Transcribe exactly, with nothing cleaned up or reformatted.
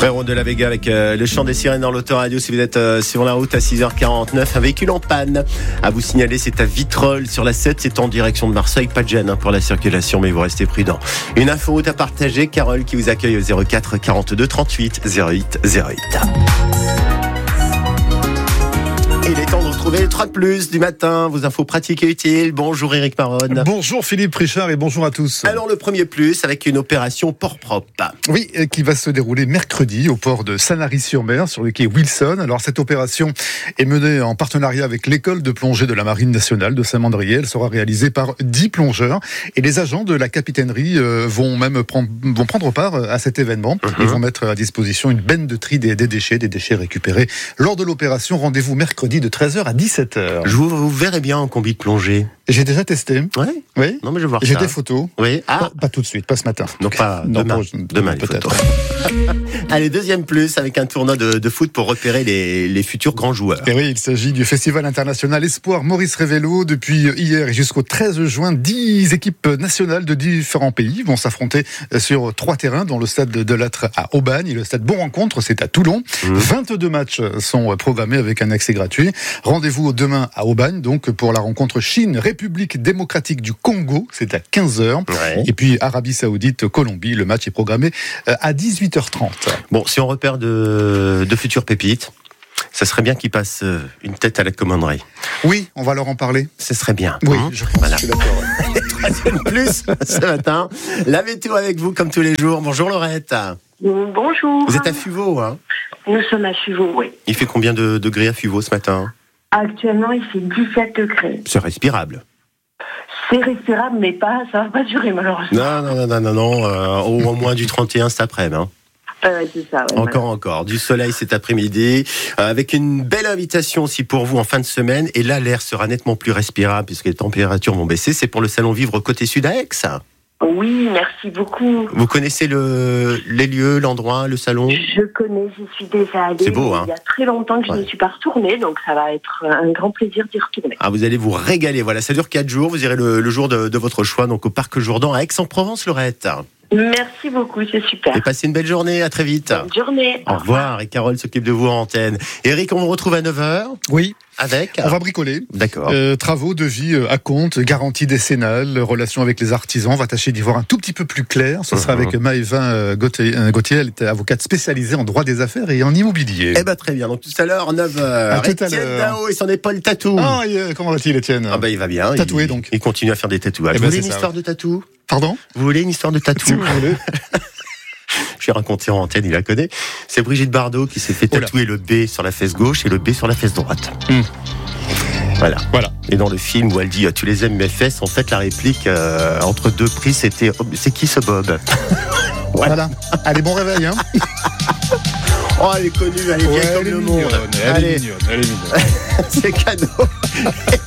Frérot de la Vega avec euh, le chant des sirènes dans l'autoradio. Si vous êtes euh, sur la route à six heures quarante-neuf, un véhicule en panne à vous signaler, c'est à Vitrolles sur la sept, c'est en direction de Marseille. Pas de gêne hein, pour la circulation, mais vous restez prudent. Une info route à partager, Carole qui vous accueille au zéro quatre quarante-deux trente-huit zéro huit zéro huit. Il est temps de retrouver le trois de plus du matin, vos infos pratiques et utiles. Bonjour Éric Maronne. Bonjour Philippe Richard et bonjour à tous. Alors le premier plus avec une opération port propre. Oui, qui va se dérouler mercredi au port de Sanary-sur-Mer sur le quai Wilson. Alors cette opération est menée en partenariat avec l'école de plongée de la Marine nationale de Saint-Mandrier. Elle sera réalisée par dix plongeurs et les agents de la capitainerie vont même prendre, vont prendre part à cet événement. Mm-hmm. Ils vont mettre à disposition une benne de tri des, des déchets, des déchets récupérés lors de l'opération. Rendez-vous mercredi de treize heures à dix-sept heures. Je vous, vous verrez bien en combi de plongée. J'ai déjà testé. Ouais. Oui. Non mais je vais voir J'ai ça. des photos. Oui. Ah. Pas, pas tout de suite, pas ce matin. Non pas non, demain. Pour, demain peut-être. Allez, deuxième plus avec un tournoi de, de foot pour repérer les, les futurs grands joueurs. Et oui, il s'agit du Festival international Espoir Maurice Révélo. Depuis hier et jusqu'au treize juin, dix équipes nationales de différents pays vont s'affronter sur trois terrains, dont le stade de Lattre à Aubagne et le stade Bon Rencontre, c'est à Toulon. Mmh. vingt-deux matchs sont programmés avec un accès gratuit. Rendez-vous demain à Aubagne, donc pour la rencontre Chine-République démocratique du Congo, c'est à quinze heures. Ouais. Et puis Arabie Saoudite-Colombie, le match est programmé à dix-huit heures trente. Bon, si on repère de, de futures pépites, ça serait bien qu'ils passent une tête à la commanderie. Oui, on va leur en parler. Ce serait bien. Oui, hein je pense. Voilà. Je suis d'accord. Troisième plus ce matin. La météo avec vous comme tous les jours. Bonjour Laurette. Bonjour. Vous êtes à Fuveau, hein? Nous sommes à Fuveau, oui. Il fait combien de degrés à Fuveau ce matin? Actuellement, il fait dix-sept degrés. C'est respirable. C'est respirable, mais pas, ça va pas durer malheureusement. Non, non, non, non, non, non. Euh, au, au moins du trente et un cet après-midi. Hein. Euh, c'est ça, ouais, encore, encore. Du soleil cet après-midi, euh, avec une belle invitation aussi pour vous en fin de semaine. Et là, l'air sera nettement plus respirable puisque les températures vont baisser. C'est pour le salon Vivre côté sud à Aix. Oui, merci beaucoup. Vous connaissez le, les lieux, l'endroit, le salon? Je connais, j'y suis déjà allée. C'est beau, hein? Il y a très longtemps que je ouais. ne suis pas retournée, donc ça va être un grand plaisir d'y retourner. Ah, vous allez vous régaler. Voilà, ça dure quatre jours. Vous irez le, le jour de, de votre choix, donc au Parc Jourdan à Aix-en-Provence, Laurette. Merci beaucoup, c'est super. Et passez une belle journée. À très vite. Bonne journée. Au revoir. Et Carole s'occupe de vous en antenne. Eric, on vous retrouve à neuf heures. Oui. Avec On va bricoler. D'accord. Euh, travaux de vie à compte, garantie décennale, relation avec les artisans. On va tâcher d'y voir un tout petit peu plus clair. Ce sera uh-huh. avec Maëva Gauthier. Elle est avocate spécialisée en droit des affaires et en immobilier. Eh ben très bien. Donc tout à l'heure, neuf heures. À tout à Étienne l'heure. Dao et son épaule tatou. Ah, oh, comment va-t-il, Étienne? Ah ben il va bien. Tatoué il, donc. Il continue à faire des tatouages. Eh ben, vous voulez une ça, histoire ouais. de tatou? Pardon? Vous voulez une histoire de tatou? Si vous voulez. Je vais raconter en antenne, il la connaît. C'est Brigitte Bardot qui s'est fait tatouer le B sur la fesse gauche et le B sur la fesse droite. Mm. Voilà. Voilà. Et dans le film où elle dit « Tu les aimes mes fesses », en fait la réplique euh, entre deux prises c'était oh, « C'est qui ce Bob ?» Voilà. Allez, bon réveil, hein. Oh, elle est connue, elle est Ouais, vieille comme elle est le mignonne, monde. elle Allez. est mignonne, elle est mignonne. C'est cadeau.